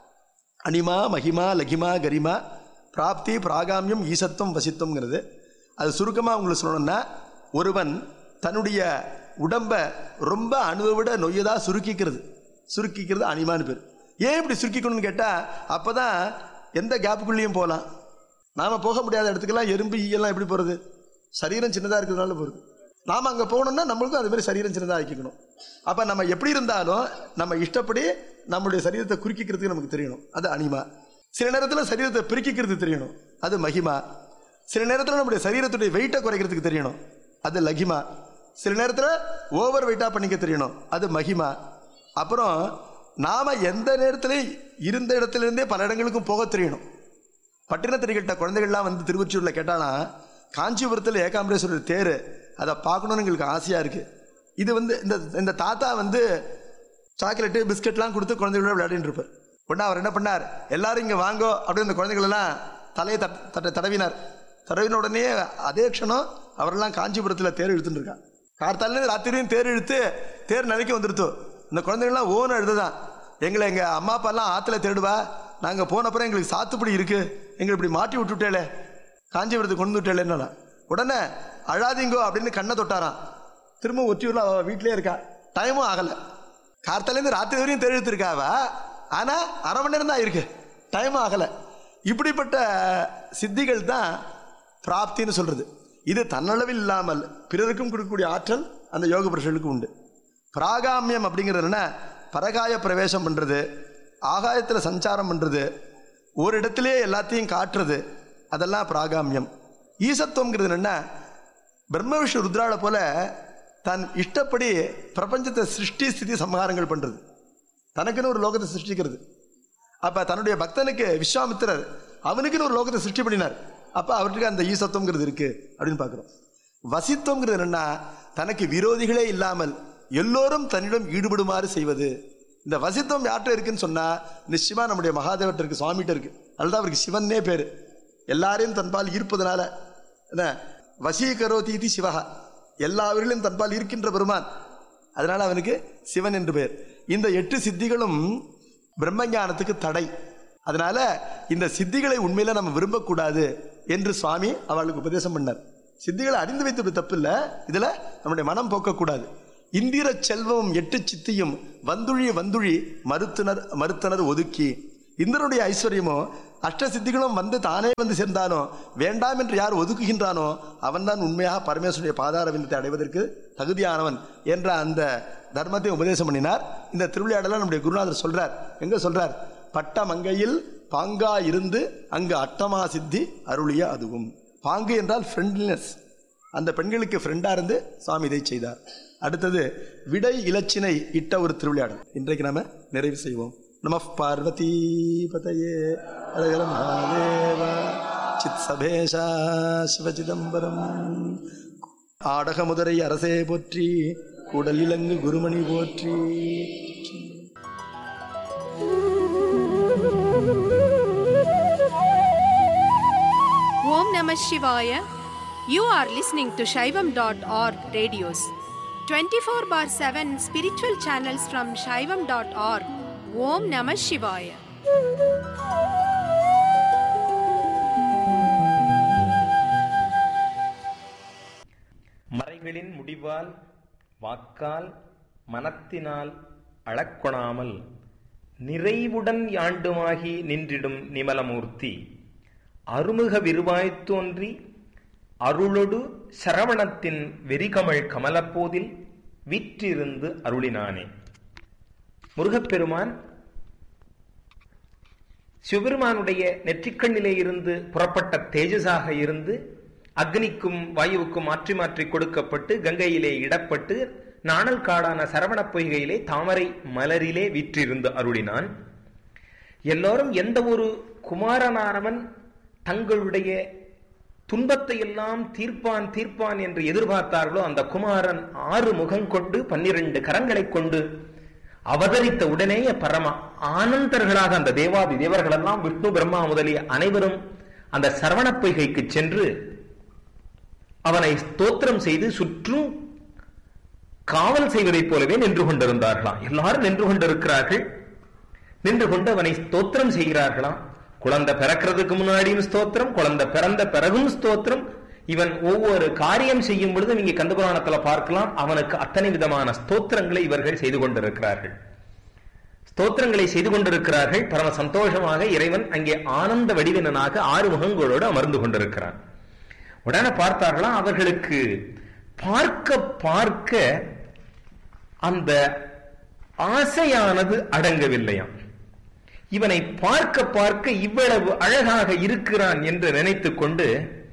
அனிமா மகிமா லகிமா கரிமா பிராப்தி பிராகாமியம் ஈசத்துவம் வசித்துவங்கிறது. அது சுருக்கமாக உங்களுக்கு சொல்லணும்னா, ஒருவன் தன்னுடைய உடம்பை ரொம்ப அணுவை விட நொய்யதாக சுருக்கிக்கிறது, சுருக்கிக்கிறது அனிமான்னு பேர். ஏன் இப்படி சுருக்கிக்கணும்னு கேட்டால், அப்போ தான் எந்த கேப்புக்குள்ளேயும் போகலாம். நாம் போக முடியாத இடத்துக்கெல்லாம் எறும்பு ஈயெல்லாம் எப்படி போகிறது, சரீரம் சின்னதாக இருக்கிறதுனால போகிறது. நாம் அங்கே போகணுன்னா நம்மளுக்கும் அது மாதிரி சரீரம் சின்னதாக ஆக்கிக்கணும். அப்போ நம்ம எப்படி இருந்தாலும் நம்ம இஷ்டப்படி நம்மளுடைய சரீரத்தை குறுக்கிக்கிறதுக்கு நமக்கு தெரியணும், அது அனிமா. சில நேரத்தில் சரீரத்தை பிரிக்கிறது தெரியணும், அது மகிமா. சில நேரத்தில் நம்முடைய சரீரத்துடைய வெயிட்டை குறைக்கிறதுக்கு தெரியணும், அது லகிமா. சில நேரத்தில் ஓவர் வெயிட்டாக பண்ணிக்க தெரியணும், அது மகிமா. அப்புறம் நாம் எந்த நேரத்திலையும் இருந்த இடத்துலேருந்தே பல இடங்களுக்கும் போக தெரியணும். பட்டினத்திரிகிட்ட குழந்தைகள்லாம் வந்து திருவொற்றியூரில் கேட்டானா, காஞ்சிபுரத்தில் ஏகாம்பரேஸ்வரர் தேர் அதை பார்க்கணுன்னு எங்களுக்கு ஆசையாக இருக்குது. இது வந்து இந்த இந்த தாத்தா வந்து சாக்லேட்டு பிஸ்கெட்லாம் கொடுத்து குழந்தைகளோட விளையாடிட்டு இருப்பார். உடனே அவர் என்ன பண்ணார், எல்லாரும் இங்கே வாங்கோ அப்படின்னு அந்த குழந்தைகளெல்லாம் தலையை தட் தட்ட தடவினார். தடவின உடனே அதே க்ஷணம் அவரெல்லாம் காஞ்சிபுரத்தில் தேர் இழுத்துட்டு இருக்கான். கார்த்தாலேருந்து ராத்திரியும் தேர் இழுத்து தேர் நிலைக்கு வந்துடுத்தோ. இந்த குழந்தைகள்லாம் ஓன எழுதுதான், எங்களை எங்கள் அம்மா அப்பாலாம் ஆற்றுல தேடுவா, நாங்கள் போனப்புறம் எங்களுக்கு சாத்துப்படி இருக்குது, எங்களை இப்படி மாட்டி விட்டுவிட்டேலே, காஞ்சிபுரத்துக்கு கொண்டு விட்டேலேன்னா. உடனே அழாதீங்கோ அப்படின்னு கண்ணை தொட்டாரான். திரும்ப ஒற்றியூரில் அவள் வீட்டிலே இருக்கா, டைமும் ஆகலை. கார்த்தாலேருந்து ராத்திரி வரையும் தேர் இழுத்துருக்காவா, ஆனால் அரை மணி நேரம் தான் இருக்கு, டைமும் ஆகலை. இப்படிப்பட்ட சித்திகள் தான் பிராப்தின்னு சொல்கிறது. இது தன்னளவில் இல்லாமல் பிறருக்கும் கொடுக்கக்கூடிய ஆற்றல் அந்த யோக புருஷர்களுக்கு உண்டு. பிராகாமியம் அப்படிங்கிறதுனா பரகாய பிரவேசம் பண்ணுறது, ஆகாயத்தில் சஞ்சாரம் பண்ணுறது, ஒரு இடத்துலேயே எல்லாத்தையும் காட்டுறது, அதெல்லாம் பிராகாமியம். ஈசத்துவங்கிறது என்னென்னா, பிரம்ம விஷ்ணு ருத்ராவை போல தன் இஷ்டப்படி பிரபஞ்சத்தை சிருஷ்டி ஸ்திதி சம்ஹாரங்கள் பண்ணுறது, தனக்குன்னு ஒரு லோகத்தை சிருஷ்டிக்கிறது. அப்போ தன்னுடைய பக்தனுக்கு விஸ்வாமித்திரர் அவனுக்குன்னு ஒரு லோகத்தை சிருஷ்டி பண்ணினார். அப்போ அவருக்கு அந்த ஈசத்துவங்கிறது இருக்குது அப்படின்னு பார்க்குறோம். வசித்துவங்கிறது என்னென்னா, தனக்கு விரோதிகளே இல்லாமல் எல்லோரும் தன்னிடம் ஈடுபடுமாறு செய்வது. இந்த வசித்துவம் யார்கிட்ட இருக்குன்னு சொன்னால், நிச்சயமாக நம்முடைய மகாதேவர்கிட்ட இருக்குது, சுவாமிகிட்ட இருக்குது. அதுதான் அவருக்கு சிவன்னே பேர். எல்லாரையும் தன்பால் ஈர்ப்பதனால என்ன, வசீகரோ தீதி சிவகா, எல்லாவர்களும் தன்பால் இருக்கின்ற பெருமான், அதனால அவனுக்கு சிவன் என்று பெயர். இந்த எட்டு சித்திகளும் பிரம்மஞானத்துக்கு தடை. அதனால இந்த சித்திகளை உண்மையில நம்ம விரும்பக்கூடாது என்று சுவாமி அவளுக்கு உபதேசம் பண்ணார். சித்திகளை அறிந்து வைத்தது தப்பு இல்லை, இதுல நம்முடைய மனம் போக்கக்கூடாது. இந்திர செல்வமும் எட்டு சித்தியும் வந்துழி வந்துழி மறுத்தனர் மறுத்தனர் ஒதுக்கி இந்திரனுடைய ஐஸ்வர்யமோ அஷ்ட சித்திகளும் வந்து தானே வந்து சேர்ந்தானோ வேண்டாம் என்று யார் ஒதுக்குகின்றானோ அவன்தான் உண்மையாக பரமேஸ்வருடைய பாதார விந்தத்தை அடைவதற்கு தகுதியானவன் என்ற அந்த தர்மத்தை உபதேசம் பண்ணினார். இந்த திருவிளையாடல நம்முடைய குருநாதர் சொல்றார். எங்க சொல்றார்? பட்ட மங்கையில் பாங்கா இருந்து அங்கு அட்டமா சித்தி அருளிய அதுவும். பாங்கு என்றால் ஃப்ரெண்ட்லினஸ், அந்த பெண்களுக்கு ஃப்ரெண்டா இருந்து சுவாமி இதை செய்தார். அடுத்தது விடை இலச்சினை இட்ட ஒரு திருவிளையாடல் இன்றைக்கு நாம நிறைவு செய்வோம். நம பார்வதி பதயே ஹர மகாதேவ சித் சபேஷா சிவசிதம்பரம். ஆடகமுதரை அரசே போற்றி, கூடலிலங்கு குருமணி போற்றி. Om Namah Shivaya. You are listening to Shaivam dot org radios. twenty-four bar seven spiritual channels from Shaivam dot org. Om Namah Shivaya. மறைகளின் முடிவால் வாக்கால் மனத்தினால் அளக்கொணாமல் நிறைவுடன் யாண்டுமாகி நின்றிடும் நிமலமூர்த்தி அருமுக விருவாய்த் தோன்றி அருளொடு சரவணத்தின் வெறிகமழ் கமலப்போதில் விற்றிருந்து அருளினானே. முருகப்பெருமான் சிவபெருமானுடைய நெற்றிக்கண்ணிலே இருந்து புறப்பட்ட தேஜஸாக இருந்து அக்னிக்கும் வாயுவுக்கும் மாற்றி மாற்றி கொடுக்கப்பட்டு கங்கையிலே இடப்பட்டு நாணல் காடான சரவண பொய்கையிலே தாமரை மலரிலே விற்றிருந்து அருளினான். எல்லோரும் எந்த ஒரு குமாரனானவன் தங்களுடைய துன்பத்தை எல்லாம் தீர்ப்பான் தீர்ப்பான் என்று எதிர்பார்த்தார்களோ அந்த குமாரன் ஆறு முகம் கொண்டு பன்னிரண்டு கரங்களை கொண்டு அவதரித்த உடனேயே பரம ஆனந்தர்களாக அந்த தேவாதி தேவர்கள் எல்லாம் விஷ்ணு பிரம்மா முதலிய அனைவரும் அந்த சரவண பொய்கைக்கு சென்று அவனை ஸ்தோத்திரம் செய்து சுற்றும் காவல் செய்வதைப் போலவே நின்று கொண்டிருந்தார்களாம். எல்லாரும் நின்று கொண்டிருக்கிறார்கள். நின்று கொண்டு அவனை ஸ்தோத்திரம் செய்கிறார்களாம். குழந்தை பிறக்கிறதுக்கு முன்னாடியும் ஸ்தோத்திரம், குழந்தை பிறந்த பிறகும் ஸ்தோத்திரம். இவன் ஒவ்வொரு காரியம் செய்யும் பொழுது நீங்க கந்தபுராணத்துல பார்க்கலாம், அவனுக்கு அத்தனை விதமான ஸ்தோத்திரங்களை இவர்கள் செய்து கொண்டிருக்கிறார்கள். ஸ்தோத்திரங்களை செய்து கொண்டிருக்கிறார்கள். பரம சந்தோஷமாக இறைவன் அங்கே ஆனந்த வடிவினனாக ஆறு முகங்களோடு அமர்ந்து கொண்டிருக்கிறான். உடனே பார்த்தார்களாம், அவர்களுக்கு பார்க்க பார்க்க அந்த ஆசையானது அடங்கவில்லையாம். இவனை பார்க்க பார்க்க இவ்வளவு அழகாக இருக்கிறான் என்று நினைத்துக் கொண்டு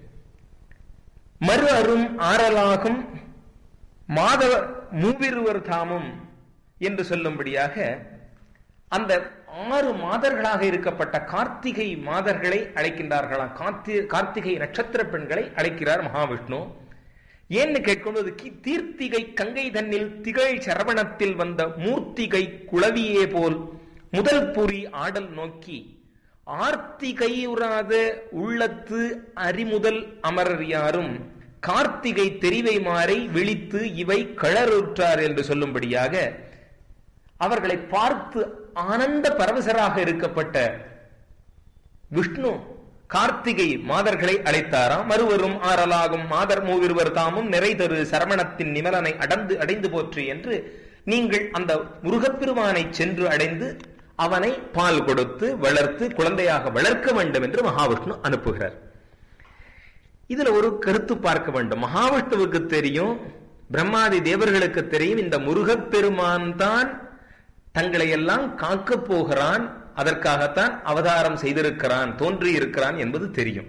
மறு அரும் ஆறலாகும் மாதவ மூவிருவர் தாமும் என்று சொல்லும்படியாக அந்த ஆறு மாதர்களாக இருக்கப்பட்ட கார்த்திகை மாதர்களை அழைக்கின்றார்களாம். கார்த்திகை நட்சத்திர பெண்களை அழைக்கிறார் மகாவிஷ்ணு. ஏன்னு கேட்கும்போது தீர்த்திகை கங்கை தன்னில் திகழ் சரவணத்தில் வந்த மூர்த்திகை குளவியே போல் முதல் புரி ஆடல் நோக்கி ஆர்த்திகையுறாத உள்ளத்து அறிமுதல் அமரர் யாரும் கார்த்திகை தெரிவை மாறை விழித்து இவை கழறுற்றார் என்று சொல்லும்படியாக அவர்களை பார்த்து ஆனந்த பரவசராக இருக்கப்பட்ட விஷ்ணு கார்த்திகை மாதர்களை அழைத்தாராம். மறுவரும் ஆறலாகும் மாதர் மூவிருவர் தாமும் நிறை தரு சரவணத்தின் நிமலனை அடந்து அடைந்து போற்று என்று நீங்கள் அந்த முருகப்பெருமானை சென்று அடைந்து அவனை பால் கொடுத்து வளர்த்து குழந்தையாக வளர்க்க வேண்டும் என்று மகாவிஷ்ணு அனுப்புகிறார். இதுல ஒரு கருத்து பார்க்க வேண்டும். மகாவிஷ்ணுவுக்கு தெரியும், பிரம்மாதி தேவர்களுக்கு தெரியும், இந்த முருகப்பெருமான் தான் தங்களை எல்லாம் காக்க போகிறான், அதற்காகத்தான் அவதாரம் செய்திருக்கிறான், தோன்றி இருக்கிறான் என்பது தெரியும்.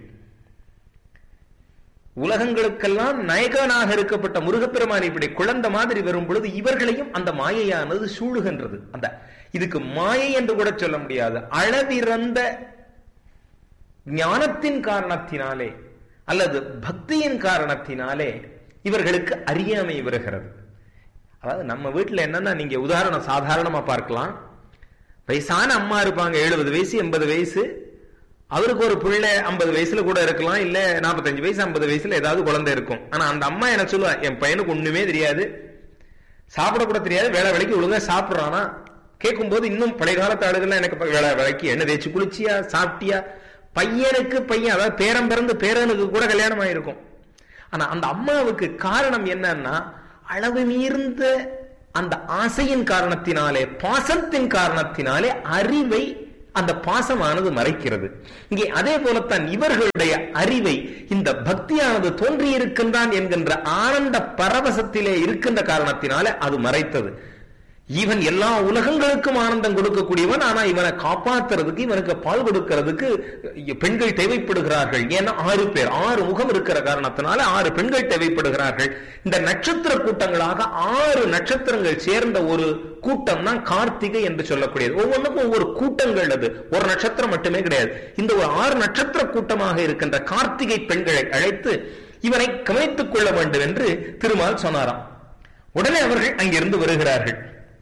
உலகங்களுக்கெல்லாம் நாயகனாக இருக்கப்பட்ட முருகப்பெருமான் இப்படி குழந்தை மாதிரி வரும் பொழுது இவர்களையும் அந்த மாயையானது சூழுகின்றது. அந்த இதுக்கு மாயை என்று கூட சொல்ல முடியாது, அளவிறந்த ஞானத்தின் காரணத்தினாலே அல்லது பக்தியின் காரணத்தினாலே இவர்களுக்கு அறியாமை வருகிறது. அதாவது நம்ம வீட்டுல என்னன்னா, நீங்க உதாரணம் சாதாரணமா பார்க்கலாம், வயசான அம்மா இருப்பாங்க, எழுபது வயசு எண்பது வயசு, அவருக்கு ஒரு பிள்ளை ஐம்பது வயசுல கூட இருக்கலாம், இல்ல நாற்பத்தஞ்சு வயசு ஐம்பது வயசுல ஏதாவது குழந்தை இருக்கும். ஆனா அந்த அம்மா என்ன சொல்லுவா, என் பையனுக்கு ஒண்ணுமே தெரியாது, சாப்பிட கூட தெரியாது, வேலை வேலைக்கு ஒழுங்கா சாப்பிடுறானா கேட்கும் போது இன்னும் பழைய காலத்து ஆளுகள் எனக்கு வேலை வேலைக்கு என்ன தேய்ச்சி குளிச்சியா சாப்பிட்டியா, பையனுக்கு பையன் அதாவது பேரம் பிறந்து பேரனுக்கு கூட கல்யாணம் ஆயிருக்கும். ஆனா அந்த அம்மாவுக்கு காரணம் என்னன்னா, அளவு மீர்ந்த அந்த ஆசையின் காரணத்தினாலே பாசத்தின் காரணத்தினாலே அறிவை அந்த பாசமானது மறைக்கிறது. இங்கே அதே போலத்தான் இவர்களுடைய அறிவை இந்த பக்தியானது தோன்றியிருக்கின்றான் என்கின்ற ஆனந்த பரவசத்திலே இருக்கின்ற காரணத்தினால அது மறைத்தது. இவன் எல்லா உலகங்களுக்கும் ஆனந்தம் கொடுக்கக்கூடியவன். ஆனா இவனை காப்பாத்துறதுக்கு, இவனுக்கு பால் கொடுக்கிறதுக்கு பெண்கள் தேவைப்படுகிறார்கள். ஏன்னா ஆறு பேர், ஆறு முகம் இருக்கிற காரணத்தினால ஆறு பெண்கள் தேவைப்படுகிறார்கள். இந்த நட்சத்திர கூட்டங்களாக ஆறு நட்சத்திரங்கள் சேர்ந்த ஒரு கூட்டம் தான் கார்த்திகை என்று சொல்லக்கூடியது. ஒவ்வொன்றுக்கும் ஒவ்வொரு கூட்டங்கள், அது ஒரு நட்சத்திரம் மட்டுமே கிடையாது. இந்த ஒரு ஆறு நட்சத்திர கூட்டமாக இருக்கின்ற கார்த்திகை பெண்களை அழைத்து இவனை கவனித்துக் கொள்ள வேண்டும் என்று திருமால் சொன்னாராம். உடனே அவர்கள் அங்கிருந்து வருகிறார்கள்.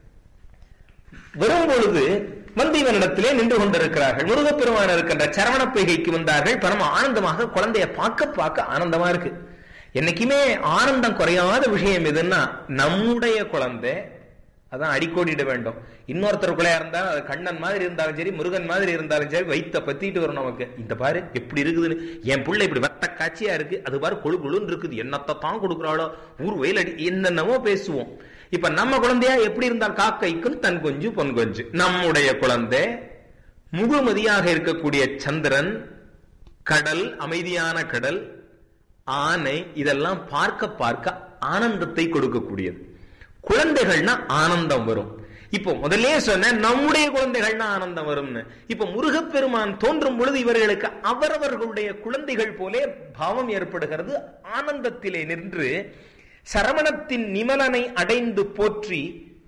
வரும் பொழுது வந்து இவனிடத்திலே நின்று கொண்டிருக்கிறார்கள். முருகப்பெருமான் இருக்கின்ற சரவண பொய்கைக்கு வந்தார்கள். பரம ஆனந்தமாக குழந்தைய பார்க்க பார்க்க ஆனந்தமா இருக்கு. என்னைக்குமே ஆனந்தம் குறையாத விஷயம் எதுன்னா நம்முடைய குழந்தை, அதான் அடிக்கோடிட வேண்டும். இன்னொருத்தர் குழையா இருந்தாலும் அது கண்ணன் மாதிரி இருந்தாலும் சரி, முருகன் மாதிரி இருந்தாலும் சரி, வைத்த பத்திட்டு வரும் நமக்கு. இந்த பாரு எப்படி இருக்குதுன்னு, என் பிள்ளை இப்படி வட்ட காட்சியா இருக்கு, அது பாரு கொழு கொழுன்னு இருக்குது, என்னத்தை தான் கொடுக்குறாளோ, ஊர் வெயில் அடி, என்னென்னமோ பேசுவோம். இப்ப நம்ம குழந்தையா எப்படி இருந்தால் காக்கைக்கும் தன் கொஞ்சு பொன் கொஞ்சு. நம்முடைய குழந்தை முழுமதியாக இருக்கக்கூடிய சந்திரன், கடல், அமைதியான கடல், ஆனை, இதெல்லாம் பார்க்க பார்க்க ஆனந்தத்தை கொடுக்கக்கூடியது. குழந்தைகள்னா ஆனந்தம் வரும். இப்போ முதல்ல சொன்ன நம்முடைய குழந்தைகள்னா ஆனந்தம் வரும்னு. இப்ப முருகப்பெருமான் தோன்றும் பொழுது இவர்களுக்கு அவரவர்களுடைய குழந்தைகள் போலே பாவம் ஏற்படுகிறது. ஆனந்தத்திலே நின்று சரவணத்தின் நிமலனை அடைந்து போற்றி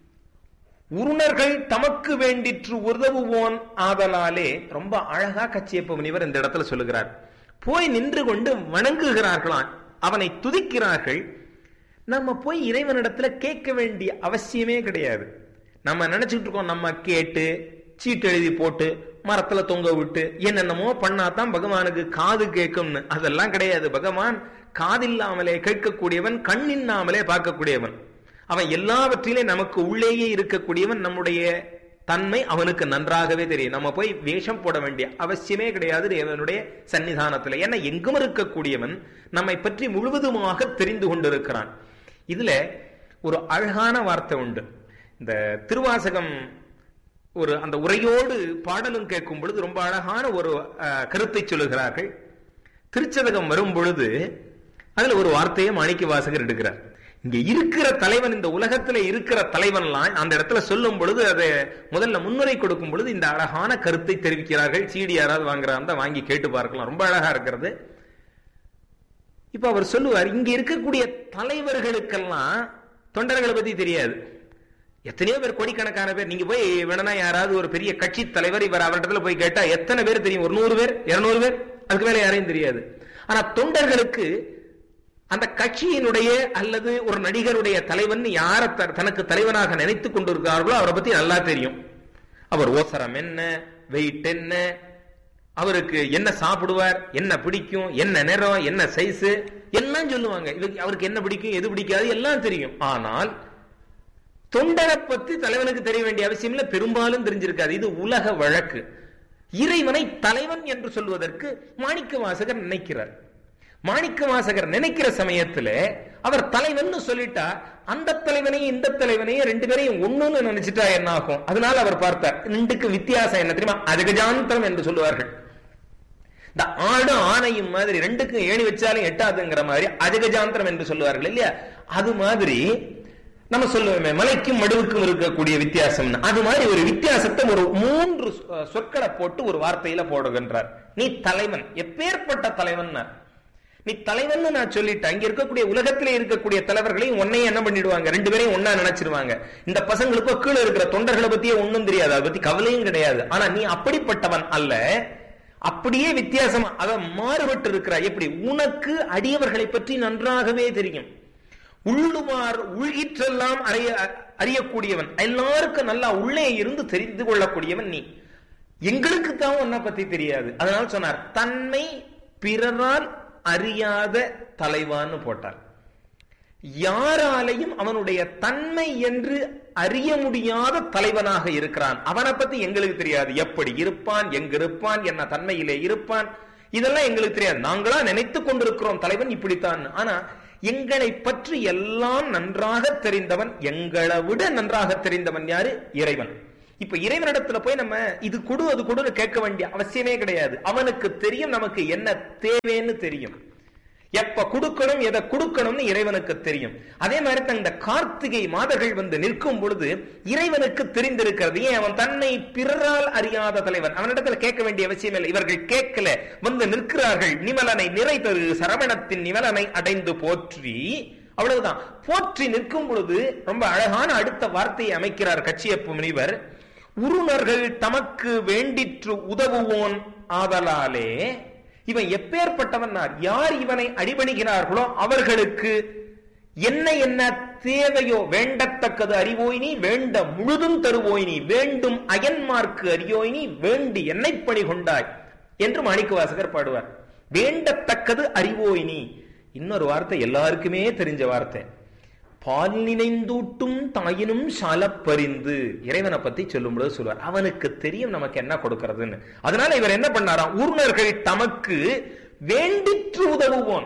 உருணர்கள் தமக்கு வேண்டிற்று உதவுவோன் ஆதலாலே, ரொம்ப அழகா கச்சியப்ப முனிவர் இந்த இடத்துல சொல்லுகிறார். போய் நின்று கொண்டு வணங்குகிறார்களாம், அவனை துதிக்கிறார்கள். நம்ம போய் இறைவனிடத்துல கேட்க வேண்டிய அவசியமே கிடையாது. நம்ம நினைச்சுட்டு இருக்கோம் நம்ம கேட்டு சீட்டு எழுதி போட்டு மரத்துல தொங்க விட்டு என்னென்னமோ பண்ணாதான் பகவானுக்கு காது கேட்கும்னு. அதெல்லாம் கிடையாது. பகவான் காதில்லாமலே கேட்கக்கூடியவன், கண்ணில்லாமலே பார்க்கக்கூடியவன். அவன் எல்லாவற்றிலே நமக்கு உள்ளேயே இருக்கக்கூடியவன். நம்முடைய தன்மை அவனுக்கு நன்றாகவே தெரியும். நம்ம போய் வேஷம் போட வேண்டிய அவசியமே கிடையாது தேவனுடைய சன்னிதானத்துல. ஏன்னா எங்கும் இருக்கக்கூடியவன் நம்மை பற்றி முழுவதுமாக தெரிந்து கொண்டிருக்கிறான். இதுல ஒரு அழகான வார்த்தை உண்டு. இந்த திருவாசகம் ஒரு அந்த உரையோடு பாடலும் கேட்கும் பொழுது ரொம்ப அழகான ஒரு கருத்தை சொல்லுகிறார்கள். திருச்சதகம் வரும் பொழுது அதுல ஒரு வார்த்தையை மாணிக்க வாசகர் எடுக்கிறார். இங்க இருக்கிற தலைவன், இந்த உலகத்துல இருக்கிற தலைவன்லாம் அந்த இடத்துல சொல்லும் பொழுது அதை முதல்ல முன்னுரை கொடுக்கும் பொழுது இந்த அழகான கருத்தை தெரிவிக்கிறார்கள். சீடி யாராவது வாங்குறாங்க வாங்கி கேட்டு பார்க்கலாம், ரொம்ப அழகா இருக்கிறது. இப்ப அவர் சொல்லுவார், இங்க இருக்கக்கூடிய தலைவர்களுக்கெல்லாம் தொண்டர்களை பத்தி தெரியாது. எத்தனையோ பேர், கோடிக்கணக்கான பேர். நீங்க போய் வேணா யாராவது ஒரு பெரிய கட்சி தலைவர் இவர் அவரிடத்துல போய் கேட்டா எத்தனை பேர் தெரியும்? ஒரு நூறு பேர், இருநூறு பேர், அதுக்கு மேல யாரையும் தெரியாது. ஆனா தொண்டர்களுக்கு அந்த கட்சியினுடைய அல்லது ஒரு நடிகருடைய தலைவன் யார தனக்கு தலைவனாக நினைத்துக் கொண்டிருக்கிறார்களோ அவரை பத்தி நல்லா தெரியும். அவர் ஓசரம் என்ன, வெயிட் என்ன, அவருக்கு என்ன சாப்பிடுவார், என்ன பிடிக்கும், என்ன நிறம், என்ன சைஸ், எல்லாம் சொல்லுவாங்க. அவருக்கு என்ன பிடிக்கும், எது பிடிக்காது எல்லாம் தெரியும். ஆனால் தொண்டரை பத்தி தலைவனுக்கு தெரிய வேண்டிய அவசியம் இல்லை, பெரும்பாலும் தெரிஞ்சிருக்காது. இது உலக வழக்கு. இறைவனை தலைவன் என்று சொல்வதற்கு மாணிக்க வாசகர் நினைக்கிறார். மாணிக்க வாசகர் நினைக்கிற சமயத்துல அவர் தலைவன் சொல்லிட்டா அந்த தலைவனையும் இந்த தலைவனையும் ரெண்டு பேரையும் ஒண்ணுன்னு நினைச்சிட்டா என்ன ஆகும்? அதனால அவர் பார்த்தார், ரெண்டுக்கு வித்தியாசம் என்ன தெரியுமா? அஜகஜாந்தரம் என்று சொல்லுவார்கள். இந்த ஆடு ஆணையும் மாதிரி ரெண்டுக்கும் ஏணி வச்சாலும் எட்டாதுங்கிற மாதிரி அஜகஜாந்தரம் என்று சொல்லுவார்கள் இல்லையா? அது மாதிரி நம்ம சொல்லுவோமே மலைக்கும் மடுவுக்கும் இருக்கக்கூடிய வித்தியாசம். அது மாதிரி ஒரு வித்தியாசத்தை ஒரு மூன்று சொற்களை போட்டு ஒரு வார்த்தையில போடுகின்றார். நீ தலைவன், எப்பேற்பட்ட தலைவன்? நீ தலைவன் நான் சொல்லிட்டேன். இங்க இருக்கக்கூடிய உலகத்திலே இருக்கக்கூடிய தலைவர்களையும் ஒன்னையும் என்ன பண்ணிடுவாங்க, ரெண்டு பேரையும் ஒன்னா நினைச்சிருவாங்க. இந்த பசங்களுக்கோ கீழே இருக்கிற தொண்டர்களை பத்தியே ஒன்னும் தெரியாது, அதை பத்தி கவலையும் கிடையாது. ஆனா நீ அப்படிப்பட்டவன் அல்ல, அப்படியே வித்தியாசமா அத மாறுபட்டு இருக்கிறாய். எப்படி? உனக்கு அடியவர்களை பற்றி நன்றாகவே தெரியும். உள்ளுமார் உள்கிற்றெல்லாம் அறிய அறியக்கூடியவன், எல்லாருக்கும் நல்லா உள்ளே இருந்து தெரிந்து கொள்ளக்கூடியவன் நீ. எங்களுக்கு தான் உன்னை பத்தி தெரியாது. அதனால சொன்னார், தன்மை பிறரால் அறியாத தலைவான்னு போட்டார். யாராலையும் அவனுடைய தன்மை என்று அறிய முடியாத தலைவனாக இருக்கிறான். அவனை பத்தி எங்களுக்கு தெரியாது. எப்படி இருப்பான், எங்க இருப்பான், என்ன தன்மையிலே இருப்பான், இதெல்லாம் எங்களுக்கு தெரியாது. நாங்களா நினைத்துக் கொண்டிருக்கிறோம் தலைவன் இப்படித்தான். ஆனா எங்களை பற்றி எல்லாம் நன்றாக தெரிந்தவன், எங்களை விட நன்றாக தெரிந்தவன் யாரு? இறைவன். இப்ப இறைவனிடத்துல போய் நம்ம இது கொடு அது கொடுன்னு கேட்க வேண்டிய அவசியமே கிடையாது. அவனுக்கு தெரியும் நமக்கு என்ன தேவைன்னு தெரியும், எப்ப கொடுக்கணும் எதை கொடுக்கணும்னு இறைவனுக்கு தெரியும். அதே மாதிரி தான் இந்த கார்த்திகை மாதர்கள் வந்து நிற்கும் பொழுது இறைவனுக்கு தெரிந்திருக்கிறது. ஏன்? அவன் தன்னை பிறரால் அறியாத தலைவன், அவனிடத்துல கேட்க வேண்டிய அவசியம் இல்லை. இவர்கள் கேட்கல, வந்து நிற்கிறார்கள். நிமலனை நிறை தரு சரவணத்தின் நிமலனை அடைந்து போற்றி, அவ்வளவுதான். போற்றி நிற்கும் பொழுது ரொம்ப அழகான அடுத்த வார்த்தையை அமைக்கிறார் கச்சியப்ப முனிவர். உருணர்கள் தமக்கு வேண்டிற்று உதவுவோன் ஆதலாலே, இவன் எப்பேற்பட்டவன், யார் இவனை அடிபணிகிறார்களோ அவர்களுக்கு என்ன என்ன தேவையோ வேண்டத்தக்கது அறிவோய் நீ, வேண்ட முழுதும் தருவோய் நீ, வேண்டும் அயன்மார்க்கு அறியோய் நீ, வேண்டி என்னை பணி கொண்டாய் என்று மாணிக்கவாசகர் பாடுவார். வேண்டத்தக்கது அறிவோய் நீ. இன்னொரு வார்த்தை எல்லாருக்குமே தெரிஞ்ச வார்த்தை, பால் நினைந்தூட்டும் தாயினும் சாலப்பறிந்து. இறைவனை பத்தி சொல்லும் பொழுது சொல்வார், அவனுக்கு தெரியும் நமக்கு என்ன கொடுக்கிறதுன்னு. அதனால இவர் என்ன பண்ணாராம், ஊர்ணர்கள் தமக்கு வேண்டிற்று உதவுவோன்,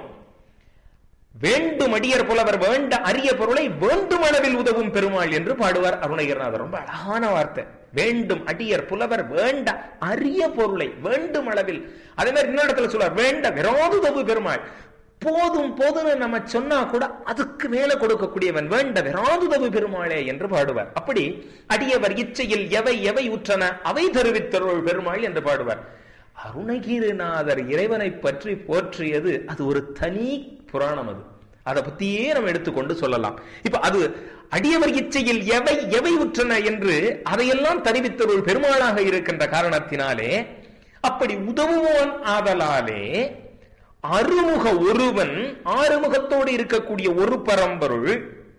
வேண்டும் அடியர் புலவர் வேண்ட அரிய பொருளை வேண்டும் அளவில் உதவும் பெருமாள் என்று பாடுவார் அருணகிரிநாதர். ரொம்ப அழகான வார்த்தை. வேண்டும் அடியர் புலவர் வேண்ட அரிய பொருளை வேண்டும் அளவில். அதே மாதிரி இன்னொரு இடத்துல சொல்வார், வேண்ட விரோதுதவு பெருமாள். போதும் போதுன்னு நம்ம சொன்னா கூட அதுக்கு மேல கொடுக்கக்கூடியவன் வேண்ட விராதுதவு பெருமாளே என்று பாடுவார். அப்படி அடியவர் இச்சையில் எவை எவை உற்றன அவை தருவித்தருள் பெருமாள் என்று பாடுவார். அருணகிரிநாதர் இறைவனை பற்றி போற்றியது அது ஒரு தனி புராணம். அது அதை பத்தியே நம்ம எடுத்துக்கொண்டு சொல்லலாம். இப்ப அது அடியவர் இச்சையில் எவை எவை உற்றன என்று அதையெல்லாம் தருவித்தருள் பெருமாளாக இருக்கின்ற காரணத்தினாலே, அப்படி உதவுவோன் ஆதலாலே அருமுக ஒருவன், ஆறுமுகத்தோடு இருக்கக்கூடிய ஒரு பரம்பொருள்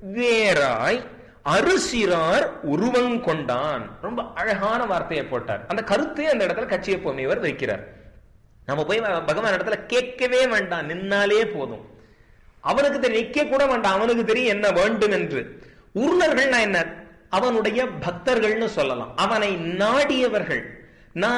வேறாய் அருசிறார் உருவங்கொண்டான். ரொம்ப அழகான வார்த்தையை போட்டார். அந்த கருத்தை அந்த இடத்துல கச்சியப்ப முனிவர் வைக்கிறார். நம்ம போய் பகவான் இடத்துல கேட்கவே வேண்டாம், நின்னாலே போதும். அவனுக்கு தெரியும், நிக்க கூட வேண்டாம், அவனுக்கு தெரியும் என்ன வேண்டும் என்று. உருணர்கள்னா என்ன? அவனுடைய பக்தர்கள்னு சொல்லலாம், அவனை நாடியவர்கள். நான்